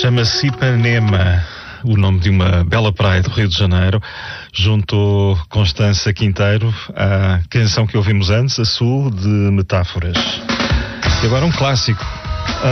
Chama-se Ipanema, o nome de uma bela praia do Rio de Janeiro. Junto Constança Quinteiro, a canção que ouvimos antes, A Sul, de Metáforas. E agora um clássico.